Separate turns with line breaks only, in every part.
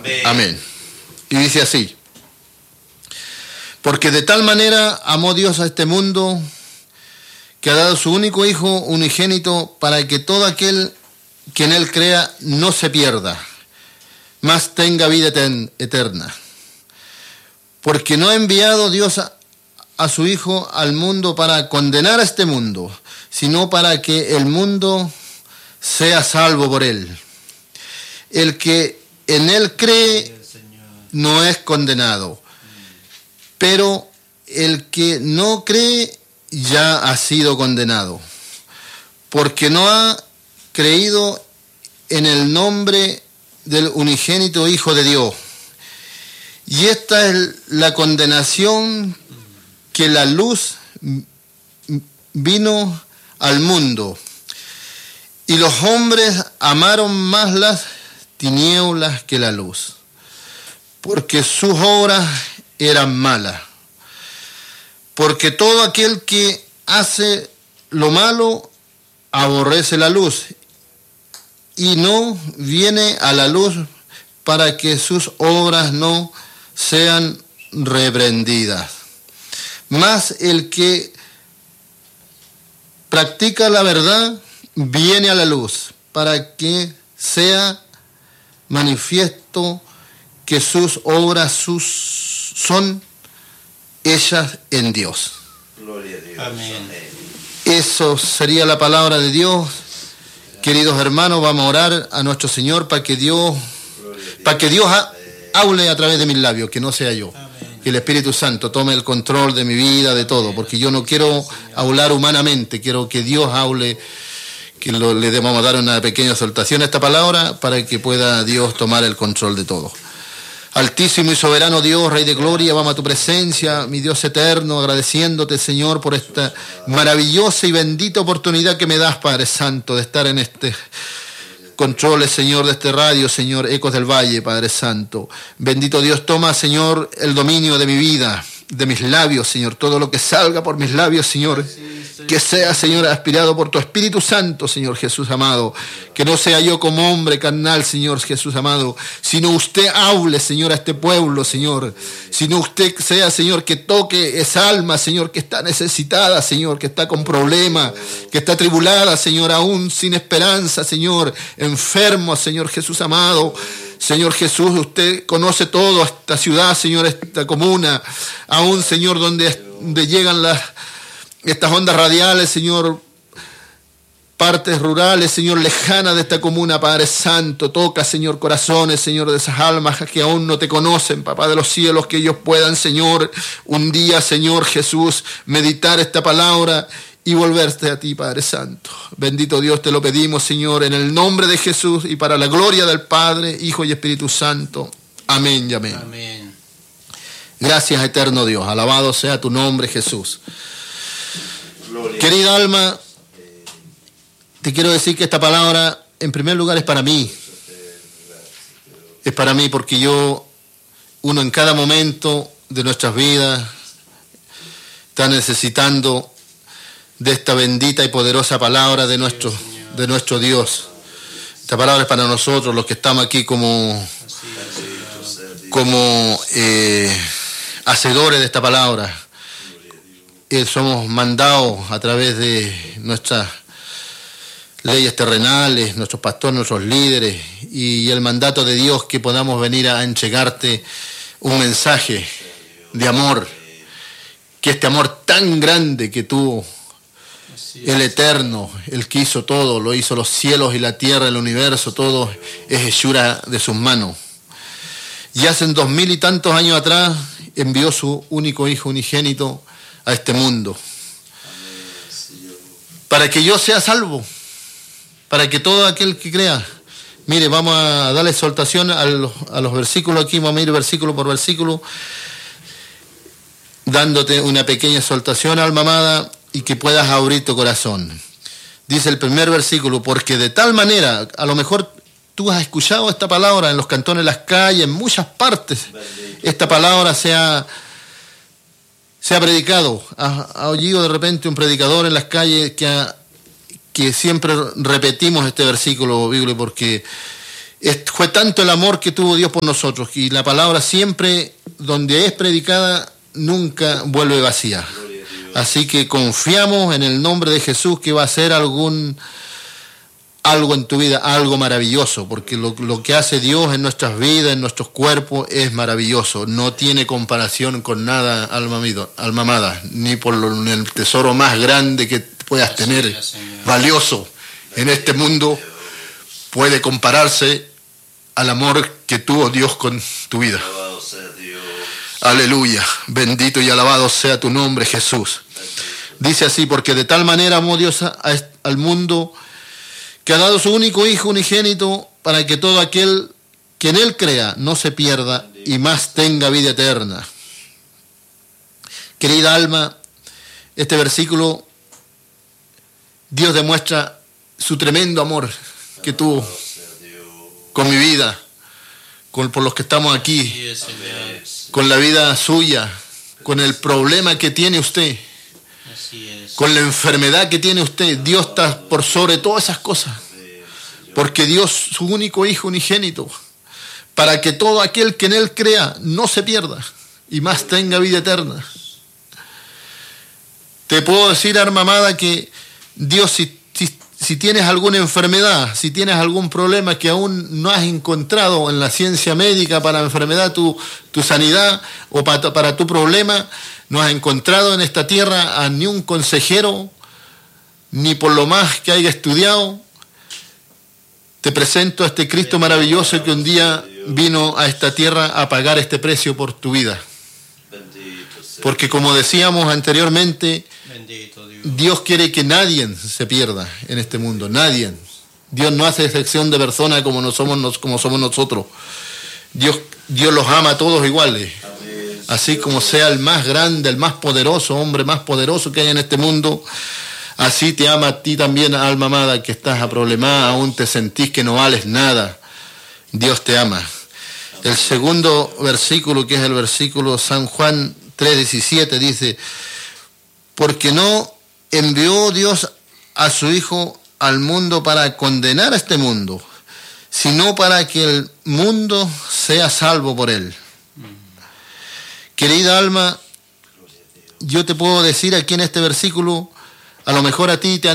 Amén. Y dice así: porque de tal manera amó Dios a este mundo, que ha dado su único Hijo unigénito, para que todo aquel que en Él crea no se pierda, mas tenga vida eterna. Porque no ha enviado Dios a su Hijo al mundo para condenar a este mundo, sino para que el mundo sea salvo por Él. El que en Él cree no es condenado, pero el que no cree ya ha sido condenado, porque no ha creído en el nombre del unigénito Hijo de Dios. Y esta es la condenación, que la luz vino al mundo, y los hombres amaron más las tinieblas que la luz, porque sus obras eran malas. Porque todo aquel que hace lo malo aborrece la luz, y no viene a la luz para que sus obras no sean reprendidas. Mas el que practica la verdad viene a la luz, para que sea manifiesto que sus obras son hechas en Dios.
Gloria a Dios.
Amén.
Eso sería la palabra de Dios. Queridos hermanos, vamos a orar a nuestro Señor para que Dios hable a través de mis labios, que no sea yo.
Amén.
Que el Espíritu Santo tome el control de mi vida, de todo, porque yo no quiero hablar humanamente, quiero que Dios hable, que le debamos dar una pequeña exaltación a esta palabra para que pueda Dios tomar el control de todo. Altísimo y soberano Dios, Rey de Gloria, vamos a tu presencia, mi Dios eterno, agradeciéndote, Señor, por esta maravillosa y bendita oportunidad que me das, Padre Santo, de estar en este controles, Señor, de este radio, Señor, Ecos del Valle, Padre Santo. Bendito Dios, toma, Señor, el dominio de mi vida, de mis labios, Señor, todo lo que salga por mis labios, Señor, que sea, Señor, aspirado por tu Espíritu Santo, Señor Jesús amado, que no sea yo como hombre carnal, Señor Jesús amado, sino usted hable, Señor, a este pueblo, Señor, sino usted sea, Señor, que toque esa alma, Señor, que está necesitada, Señor, que está con problemas, que está atribulada, Señor, aún sin esperanza, Señor, enfermo, Señor Jesús amado. Señor Jesús, usted conoce todo, esta ciudad, Señor, esta comuna, aún, Señor, donde llegan estas ondas radiales, Señor, partes rurales, Señor, lejanas de esta comuna, Padre Santo. Toca, Señor, corazones, Señor, de esas almas que aún no te conocen, Papá de los cielos, que ellos puedan, Señor, un día, Señor Jesús, meditar esta palabra y volverte a ti, Padre Santo. Bendito Dios, te lo pedimos, Señor, en el nombre de Jesús y para la gloria del Padre, Hijo y Espíritu Santo. Amén y amén.
Amén.
Gracias, eterno Dios. Alabado sea tu nombre, Jesús.
Gloria.
Querida alma, te quiero decir que esta palabra, en primer lugar, es para mí. Es para mí porque uno en cada momento de nuestras vidas está necesitando de esta bendita y poderosa palabra de nuestro Dios. Esta palabra es para nosotros, los que estamos aquí como hacedores de esta palabra. Somos mandados a través de nuestras leyes terrenales, nuestros pastores, nuestros líderes, y el mandato de Dios que podamos venir a entregarte un mensaje de amor, que este amor tan grande que tuvo el Eterno, el que hizo todo, lo hizo los cielos y la tierra, el universo, todo es hechura de sus manos. Y hace 2000 y tantos años atrás envió su único Hijo unigénito a este mundo, para que yo sea salvo, para que todo aquel que crea. Mire, vamos a darle exaltación a los versículos aquí, vamos a ir versículo por versículo, dándote una pequeña exaltación, alma amada, y que puedas abrir tu corazón. Dice el primer versículo: porque de tal manera, a lo mejor tú has escuchado esta palabra en los cantones, en las calles, en muchas partes, esta palabra se ha predicado. Ha oído de repente un predicador en las calles que siempre repetimos este versículo bíblico, porque Fue tanto el amor que tuvo Dios por nosotros, y la palabra siempre, donde es predicada, nunca vuelve vacía. Así que confiamos en el nombre de Jesús que va a hacer algo en tu vida, algo maravilloso, porque lo que hace Dios en nuestras vidas, en nuestros cuerpos, es maravilloso. No tiene comparación con nada, alma amada, ni por el tesoro más grande que puedas tener, valioso en este mundo, puede compararse al amor que tuvo Dios con tu vida.
Alabado sea Dios.
Aleluya, bendito y alabado sea tu nombre, Jesús. Dice así: porque de tal manera amó Dios al mundo, que ha dado su único Hijo unigénito, para que todo aquel que en Él crea no se pierda y más tenga vida eterna. Querida alma, este versículo, Dios demuestra su tremendo amor que tuvo con mi vida, por los que estamos aquí, con la vida suya, con el problema que tiene usted, con la enfermedad que tiene usted. Dios está por sobre todas esas cosas, porque Dios, su único Hijo unigénito, para que todo aquel que en Él crea no se pierda y más tenga vida eterna. Te puedo decir, alma amada, que Dios, si tienes alguna enfermedad, si tienes algún problema que aún no has encontrado en la ciencia médica para la enfermedad, tu sanidad, o para tu problema, no has encontrado en esta tierra a ni un consejero, ni por lo más que haya estudiado, te presento a este Cristo maravilloso que un día vino a esta tierra a pagar este precio por tu vida. Porque como decíamos anteriormente, Dios quiere que nadie se pierda en este mundo, nadie. Dios no hace excepción de personas como somos nosotros. Dios los ama a todos iguales. Así como sea el más grande, el más poderoso, hombre más poderoso que hay en este mundo, así te ama a ti también, alma amada, que estás aproblemada, aún te sentís que no vales nada. Dios te ama. El segundo versículo, que es el versículo San Juan 3:17, dice: porque no envió Dios a su Hijo al mundo para condenar a este mundo, sino para que el mundo sea salvo por él. Querida alma, yo te puedo decir aquí en este versículo, a lo mejor a ti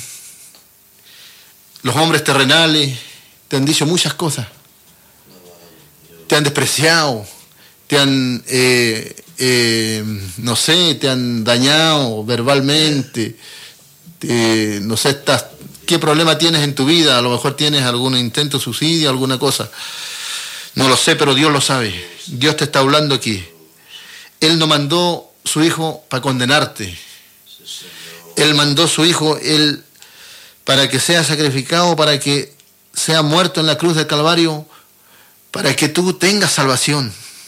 los hombres terrenales te han dicho muchas cosas, te han despreciado, te han no sé, te han dañado verbalmente, no sé, qué problema tienes en tu vida. A lo mejor tienes algún intento de suicidio, alguna cosa, no lo sé, pero Dios lo sabe. Dios te está hablando aquí. Él no mandó su Hijo para condenarte. Él mandó su Hijo para que sea sacrificado, para que sea muerto en la cruz del Calvario, para que tú tengas salvación.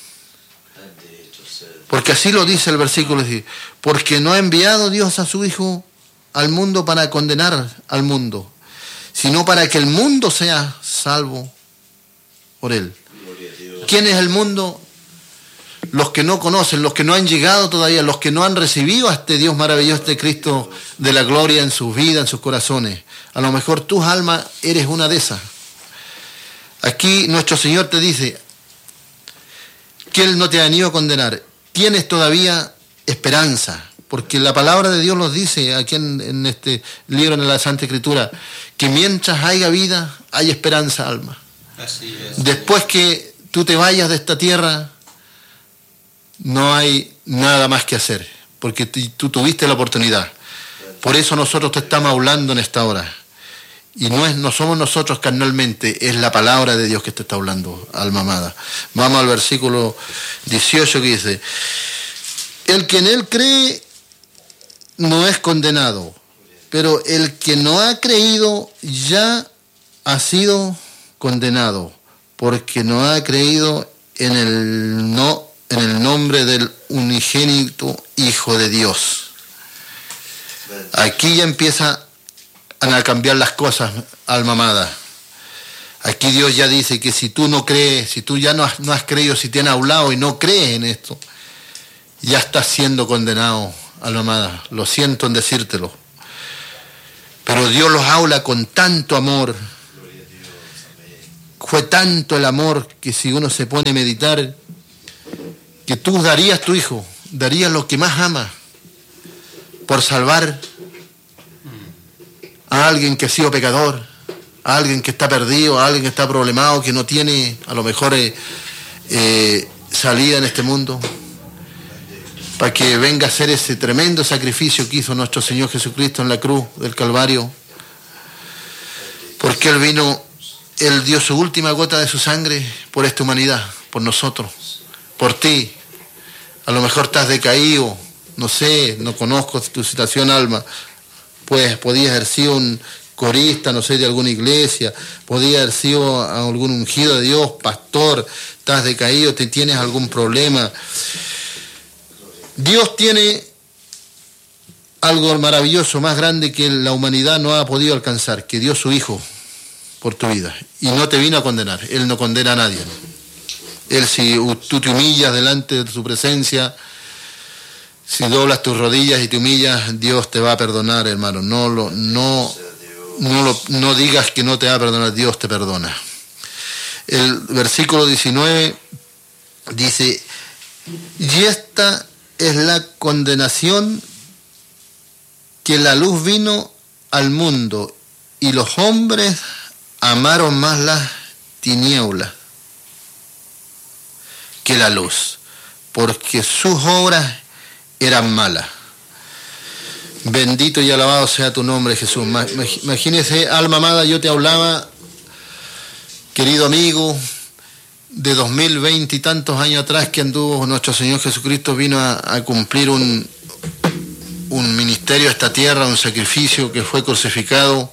Porque así lo dice el versículo, porque no ha enviado Dios a su Hijo al mundo para condenar al mundo, sino para que el mundo sea salvo por él. ¿Quién es el mundo? Los que no conocen, los que no han llegado todavía, los que no han recibido a este Dios maravilloso, este Cristo de la gloria en sus vidas, en sus corazones. A lo mejor tus almas eres una de esas. Aquí nuestro Señor te dice que Él no te ha venido a condenar. Tienes todavía esperanza, porque la palabra de Dios nos dice aquí en este libro, en la Santa Escritura, que mientras haya vida, hay esperanza, alma.
Así es.
Después que tú te vayas de esta tierra, no hay nada más que hacer, porque tú tuviste la oportunidad. Por eso nosotros te estamos hablando en esta hora. Y no somos nosotros carnalmente, es la palabra de Dios que te está hablando, alma amada. Vamos al versículo 18 que dice: el que en Él cree no es condenado, pero el que no ha creído ya ha sido condenado, porque no ha creído en el nombre del unigénito Hijo de Dios. Aquí ya empieza a cambiar las cosas, alma amada. Aquí Dios ya dice que si tú no crees, si tú ya no has creído, si te han hablado y no crees en esto, ya estás siendo condenado, alma amada. Lo siento en decírtelo. Pero Dios los habla con tanto amor, fue tanto el amor que si uno se pone a meditar, que tú darías tu hijo, darías lo que más amas por salvar a alguien que ha sido pecador, a alguien que está perdido, a alguien que está problemado, que no tiene a lo mejor salida en este mundo, para que venga a hacer ese tremendo sacrificio que hizo nuestro Señor Jesucristo en la cruz del Calvario, porque Él vino, Él dio su última gota de su sangre por esta humanidad, por nosotros, por ti. A lo mejor estás decaído, no sé, no conozco tu situación, alma, pues podías haber sido un corista, no sé, de alguna iglesia, podías haber sido algún ungido de Dios, pastor, estás decaído, tienes algún problema. Dios tiene algo maravilloso, más grande que la humanidad no ha podido alcanzar, que dio su Hijo por tu vida. Y no te vino a condenar, Él no condena a nadie. Él, si tú te humillas delante de su presencia, si doblas tus rodillas y te humillas, Dios te va a perdonar, hermano. No digas que no te va a perdonar, Dios te perdona. El versículo 19 dice, y esta es la condenación, que la luz vino al mundo y los hombres amaron más las tinieblas que la luz, porque sus obras eran malas. Bendito y alabado sea tu nombre, Jesús. Imagínese, alma amada, yo te hablaba, querido amigo, de 2020 y tantos años atrás que anduvo nuestro Señor Jesucristo, vino a cumplir un ministerio a esta tierra, un sacrificio que fue crucificado,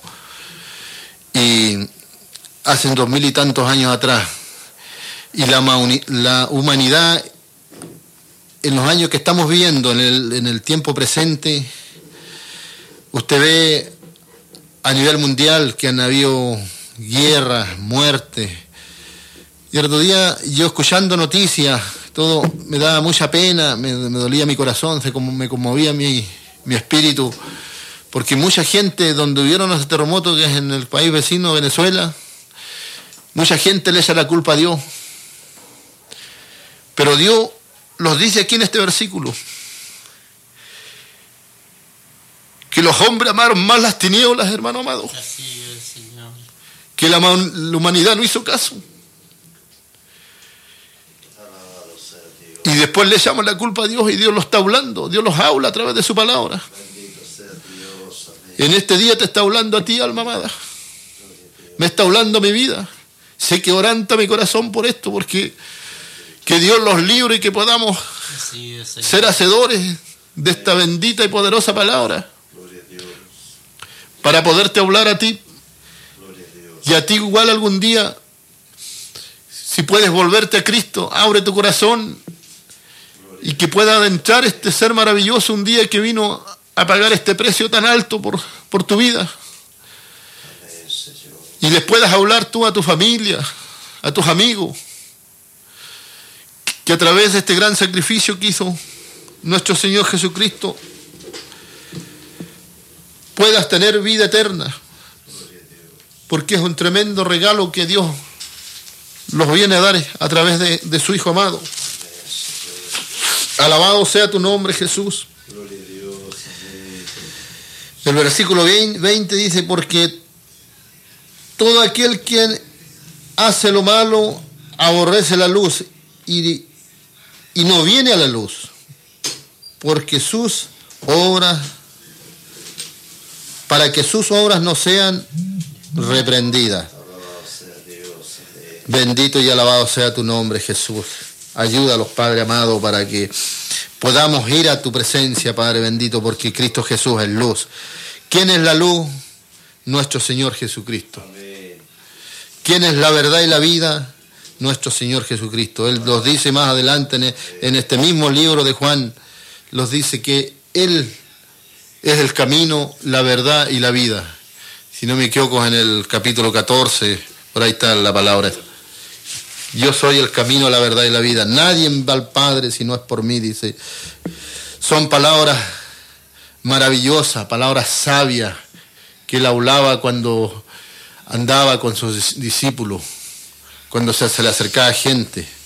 y hace 2000 y tantos años atrás. Y la humanidad, en los años que estamos viviendo, en el tiempo presente, usted ve a nivel mundial que han habido guerras, muertes. Y el otro día, yo escuchando noticias, todo me daba mucha pena, me dolía mi corazón, me conmovía mi espíritu, porque mucha gente, donde hubieron los terremotos, que es en el país vecino, Venezuela, mucha gente le echa la culpa a Dios. Pero Dios los dice aquí en este versículo, que los hombres amaron más las tinieblas, hermano amado.
Así es, Señor.
Que la humanidad no hizo caso. Y después le llaman la culpa a Dios, y Dios lo está hablando. Dios los habla a través de su palabra. En este día te está hablando a ti, alma amada. Me está hablando mi vida. Sé que oranta mi corazón por esto, porque que Dios los libre y que podamos ser hacedores de esta bendita y poderosa palabra, para poderte hablar a ti, y a ti igual algún día, si puedes volverte a Cristo, abre tu corazón, y que pueda adentrar este ser maravilloso un día que vino a pagar este precio tan alto por tu vida, y les puedas hablar tú a tu familia, a tus amigos, que a través de este gran sacrificio que hizo nuestro Señor Jesucristo puedas tener vida eterna, porque es un tremendo regalo que Dios los viene a dar a través de su Hijo amado. Alabado sea tu nombre, Jesús. El versículo 20 dice, porque todo aquel quien hace lo malo aborrece la luz y no viene a la luz, porque sus obras, para que sus obras no sean reprendidas. Bendito y alabado sea tu nombre, Jesús. Ayúdalos, Padre amado, para que podamos ir a tu presencia, Padre bendito, porque Cristo Jesús es luz. ¿Quién es la luz? Nuestro Señor Jesucristo. ¿Quién es la verdad y la vida? Nuestro Señor Jesucristo. Él los dice más adelante en este mismo libro de Juan, los dice que Él es el camino, la verdad y la vida. Si no me equivoco, en el capítulo 14, por ahí está la palabra. Yo soy el camino, la verdad y la vida. Nadie va al Padre si no es por mí, dice. Son palabras maravillosas, palabras sabias que Él hablaba cuando andaba con sus discípulos. cuando se le acercaba gente.